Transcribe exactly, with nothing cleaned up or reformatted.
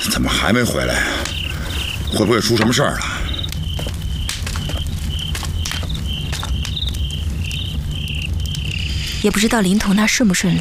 怎么还没回来啊？会不会出什么事儿了？ 也不知道林童那顺不顺利。